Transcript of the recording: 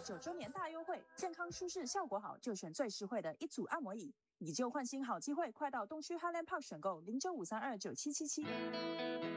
9周年大优惠，健康舒适效果好，就选最实惠的一组按摩椅。以旧换新好机会，快到东区 Highland Park 选购0953297777。